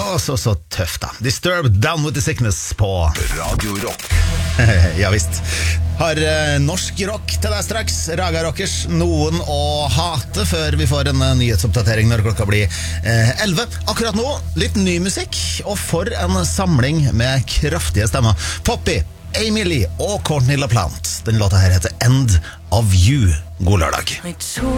Så tøft da. Disturbed, Down with the Sickness på Radio Rock. Ja visst. Har norsk rock til deg straks. Raga Rockers, noen å hate, før vi får en nyhetsoppdatering når klokka blir 11. Akkurat nå, litt ny musikk, og for en samling med kraftige stemmer. Poppy, Amy Lee og Courtney LaPlante. Den låta her heter End of You. God lørdag.